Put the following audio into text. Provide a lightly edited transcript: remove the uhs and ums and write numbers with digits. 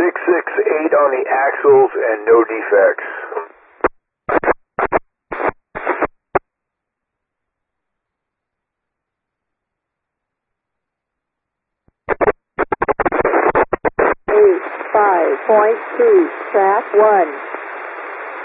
668 on the axles and no defects. Eight, 5.2, track 1.